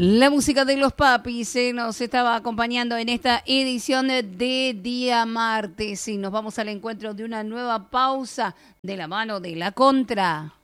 La música de los Papis nos estaba acompañando en esta edición de Día Martes y nos vamos al encuentro de una nueva pausa de la mano de La Contra.